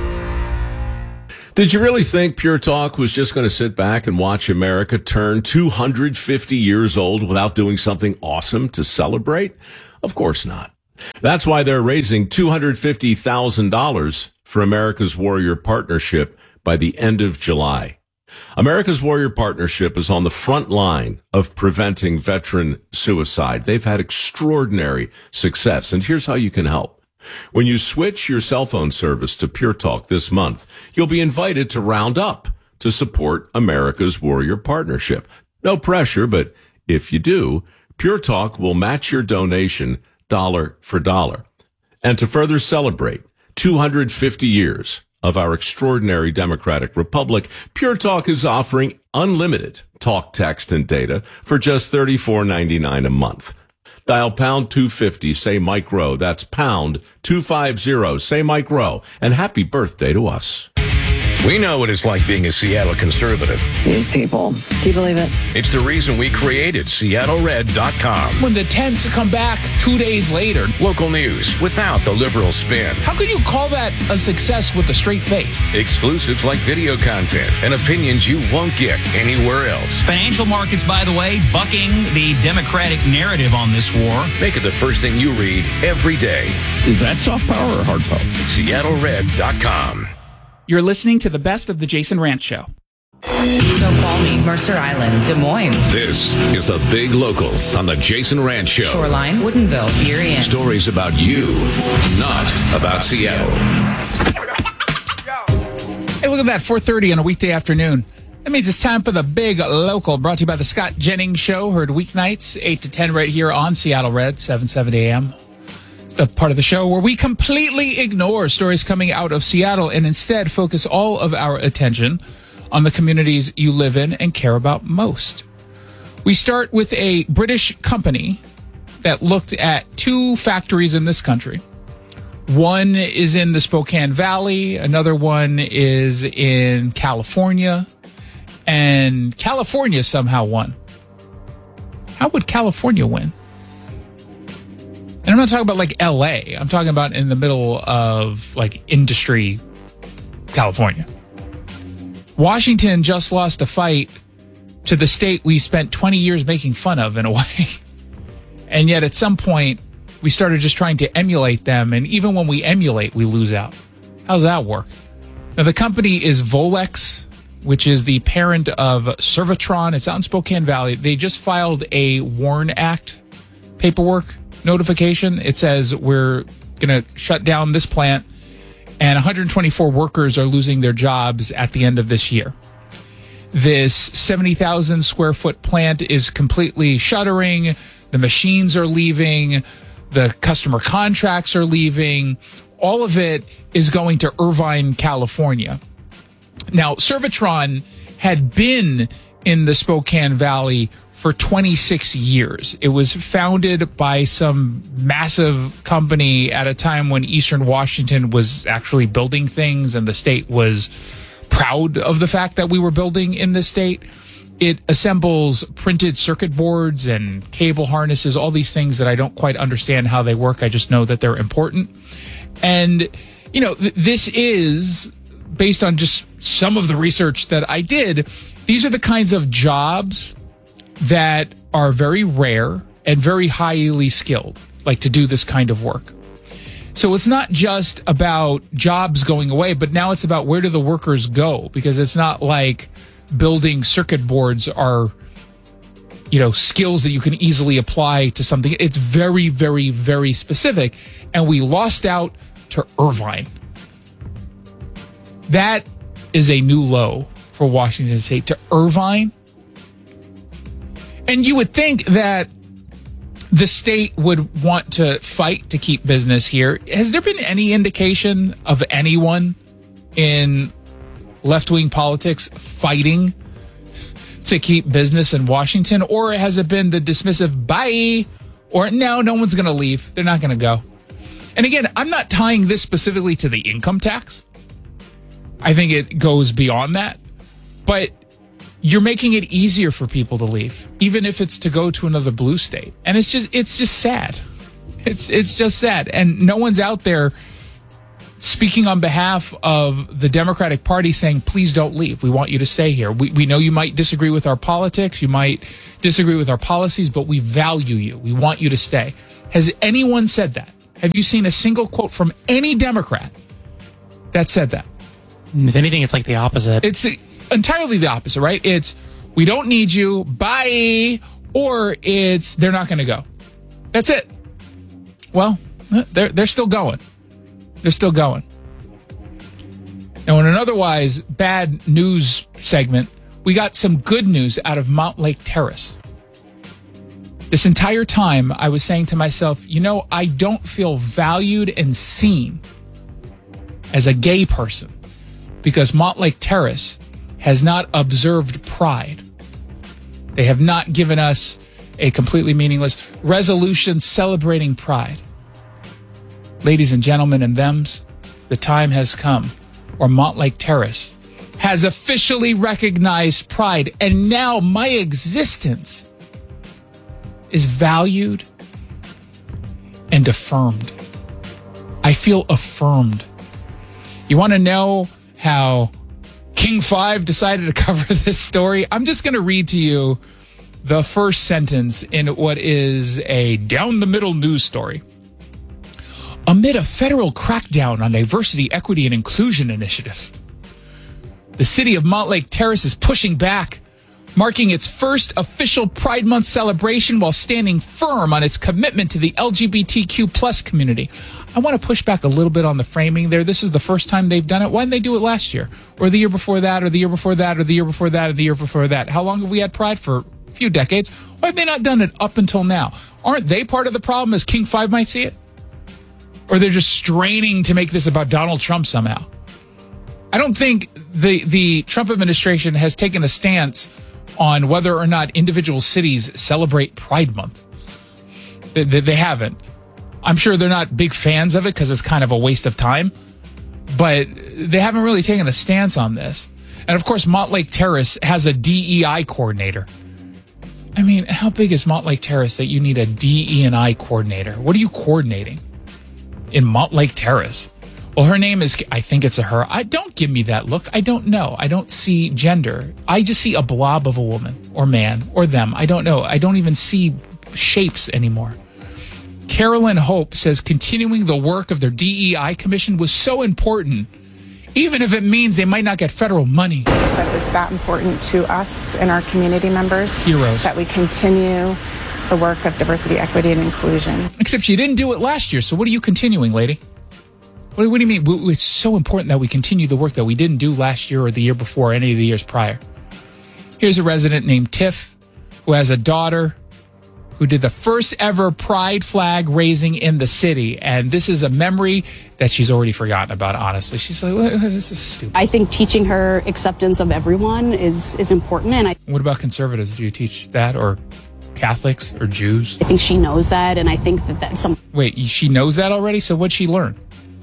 Did you really think Pure Talk was just going to sit back and watch America turn two hundred fifty years old without doing something awesome to celebrate? Of course not. That's why they're raising two hundred fifty thousand dollars for America's Warrior Partnership by the end of July. America's Warrior Partnership is on the front line of preventing veteran suicide. They've had extraordinary success, and here's how you can help. When you switch your cell phone service to Pure Talk this month, you'll be invited to round up to support America's Warrior Partnership. No pressure, but if you do, Pure Talk will match your donation dollar for dollar. And to further celebrate two hundred fifty years of our extraordinary democratic republic, Pure Talk is offering unlimited talk, text, and data for just thirty-four ninety-nine a month. Dial pound two fifty, say Mike Rowe. That's pound two fifty, say Mike Rowe. And happy birthday to us. We know what it's like being a Seattle conservative. These people. Do you believe it? It's the reason we created Seattle Red dot com. When the tents come back two days later. Local news without the liberal spin. How could you call that a success with a straight face? Exclusives like video content and opinions you won't get anywhere else. Financial markets, by the way, bucking the Democratic narrative on this war. Make it the first thing you read every day. Is that soft power or hard power? Seattle Red dot com. You're listening to the best of the Jason Ranch Show. Snoqualmie, Mercer Island, Des Moines. This is the Big Local on the Jason Ranch Show. Shoreline, Woodinville, Burien. Stories about you, not about Seattle. Hey, look at that, four thirty on a weekday afternoon. That means it's time for the Big Local, brought to you by the Scott Jennings Show, heard weeknights, eight to ten right here on Seattle Red, seven seventy a.m. The part of the show where we completely ignore stories coming out of Seattle and instead focus all of our attention on the communities you live in and care about most. We start with a British company that looked at two factories in this country. One is in the Spokane Valley. Another one is in California. And California somehow won. How would California win? And I'm not talking about like L A. I'm talking about in the middle of like industry, California. Washington just lost a fight to the state we spent twenty years making fun of in a way. And yet at some point, we started just trying to emulate them. And even when we emulate, we lose out. How's that work? Now, the company is Volex, which is the parent of Servotron. It's out in Spokane Valley. They just filed a WARN Act paperwork notification. It says we're going to shut down this plant and one hundred twenty-four workers are losing their jobs at the end of this year. This seventy thousand square foot plant is completely shuttering. The machines are leaving. The customer contracts are leaving. All of it is going to Irvine, California. Now, Servotron had been in the Spokane Valley for twenty-six years. It was founded by some massive company at a time when Eastern Washington was actually building things and the state was proud of the fact that we were building in this state. It assembles printed circuit boards and cable harnesses, all these things that I don't quite understand how they work. I just know that they're important. And, you know, th- this is based on just some of the research that I did. These are the kinds of jobs that are very rare and very highly skilled, like to do this kind of work. So it's not just about jobs going away, but now it's about where do the workers go? Because it's not like building circuit boards are, you know, skills that you can easily apply to something. It's very, very, very specific. And we lost out to Irvine. That is a new low for Washington State, to Irvine. And you would think that the state would want to fight to keep business here. Has there been any indication of anyone in left-wing politics fighting to keep business in Washington? Or has it been the dismissive bye? Or no, no one's going to leave. They're not going to go. And again, I'm not tying this specifically to the income tax. I think it goes beyond that. But you're making it easier for people to leave, even if it's to go to another blue state. And it's just it's just sad. It's it's just sad. And no one's out there speaking on behalf of the Democratic Party saying, please don't leave. We want you to stay here. We we know you might disagree with our politics. You might disagree with our policies, but we value you. We want you to stay. Has anyone said that? Have you seen a single quote from any Democrat that said that? If anything, it's like the opposite. It's entirely the opposite, right? It's, we don't need you, bye, or it's, they're not going to go. That's it. Well, they're, they're still going. They're still going. Now, in an otherwise bad news segment, we got some good news out of Montlake Terrace. This entire time, I was saying to myself, you know, I don't feel valued and seen as a gay person because Montlake Terrace has not observed Pride. They have not given us a completely meaningless resolution celebrating Pride. Ladies and gentlemen and thems, the time has come where Montlake Terrace has officially recognized Pride, and now my existence is valued and affirmed. I feel affirmed. You want to know how King five decided to cover this story? I'm just going to read to you the first sentence in what is a down-the-middle news story. Amid a federal crackdown on diversity, equity, and inclusion initiatives, the city of Montlake Terrace is pushing back, marking its first official Pride Month celebration while standing firm on its commitment to the L G B T Q plus community. I want to push back a little bit on the framing there. This is the first time they've done it. Why didn't they do it last year? Or the year before that, or the year before that, or the year before that, or the year before that? How long have we had Pride? For a few decades. Why have they not done it up until now? Aren't they part of the problem as King five might see it? Or they're just straining to make this about Donald Trump somehow? I don't think the, the Trump administration has taken a stance on whether or not individual cities celebrate Pride Month. They, they, they haven't. I'm sure they're not big fans of it because it's kind of a waste of time, but they haven't really taken a stance on this. And of course, Montlake Terrace has a D E I coordinator. I mean, how big is Montlake Terrace that you need a D E I coordinator? What are you coordinating in Montlake Terrace? Well, her name is, I think it's a her. I don't give me that look. I don't know. I don't see gender. I just see a blob of a woman or man or them. I don't know. I don't even see shapes anymore. Carolyn Hope says continuing the work of their D E I commission was so important, even if it means they might not get federal money. That is that important to us and our community members. Heroes. That we continue the work of diversity, equity, and inclusion. Except you didn't do it last year, so what are you continuing, lady? What, what do you mean? It's so important that we continue the work that we didn't do last year or the year before or any of the years prior. Here's a resident named Tiff who has a daughter who did the first ever Pride flag raising in the city. And this is a memory that she's already forgotten about, honestly. She's like, well, this is stupid. I think teaching her acceptance of everyone is, is important. And I, what about conservatives? Do you teach that, or Catholics or Jews? I think she knows that, and I think that that's some. Wait, she knows that already? So what'd she learn?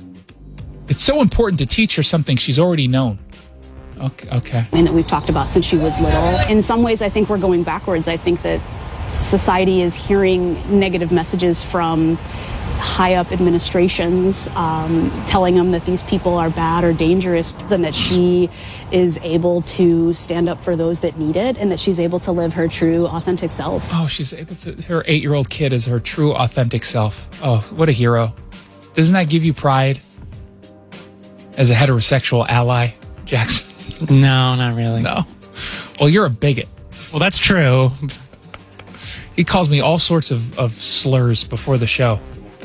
It's so important to teach her something she's already known. Okay. okay. And that we've talked about since she was little. In some ways, I think we're going backwards. I think that society is hearing negative messages from high up administrations, um, telling them that these people are bad or dangerous, and that she is able to stand up for those that need it, and that she's able to live her true, authentic self. Oh, she's able to. Her eight-year-old kid is her true, authentic self. Oh, what a hero. Doesn't that give you pride as a heterosexual ally, Jackson? No, not really. No. Well, you're a bigot. Well, that's true. He calls me all sorts of, of slurs before the show.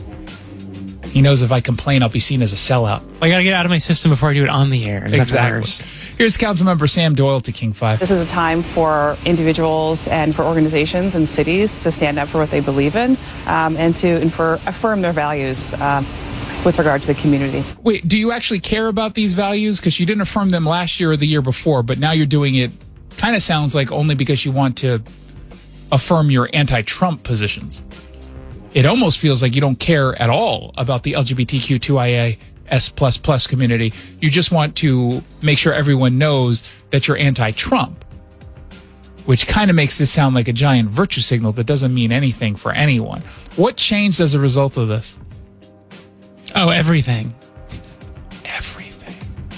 He knows if I complain, I'll be seen as a sellout. Well, I got to get out of my system before I do it on the air. That's exactly. worse. Here's Councilmember Sam Doyle to King five. This is a time for individuals and for organizations and cities to stand up for what they believe in, um, and to infer, affirm their values. Um, with regard to the community. Wait, do you actually care about these values? Because you didn't affirm them last year or the year before, but now you're doing it, kind of sounds like only because you want to affirm your anti-Trump positions. It almost feels like you don't care at all about the L G B T Q two I A S plus plus community. You just want to make sure everyone knows that you're anti-Trump, which kind of makes this sound like a giant virtue signal that doesn't mean anything for anyone. What changed as a result of this? Oh, everything. Everything.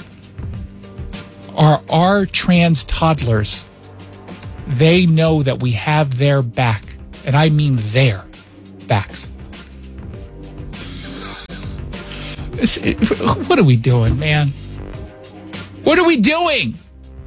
Are our trans toddlers, they know that we have their back, and I mean their backs. It's, it, what are we doing, man? What are we doing?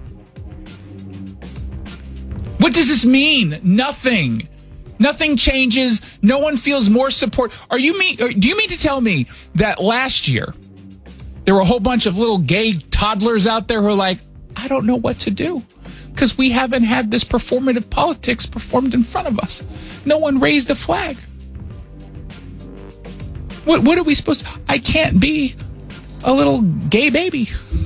What does this mean? Nothing. Nothing changes. No one feels more support. Are you mean? Do you mean to tell me that last year there were a whole bunch of little gay toddlers out there who are like, I don't know what to do because we haven't had this performative politics performed in front of us. No one raised a flag. What? What are we supposed to? I can't be a little gay baby.